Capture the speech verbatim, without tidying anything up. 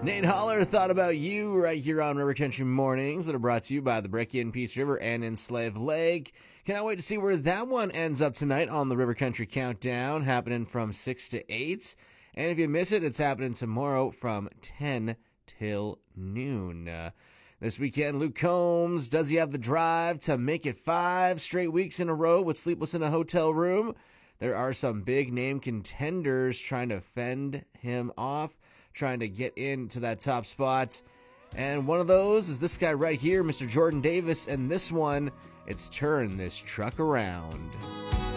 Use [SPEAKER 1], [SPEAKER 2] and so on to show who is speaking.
[SPEAKER 1] Nate Holler thought about you right here on River Country Mornings that are brought to you by the Breccia and Peace River and in Slave Lake. Cannot wait to see where that one ends up tonight on the River Country Countdown, happening from six to eight. And if you miss it, it's happening tomorrow from ten till noon. Uh, this weekend, Luke Combs, does he have the drive to make it five straight weeks in a row with Sleepless in a Hotel Room? There are some big name contenders trying to fend him off, trying to get into that top spot. And one of those is this guy right here, Mister Jordan Davis. And this one, it's Turn This Truck Around.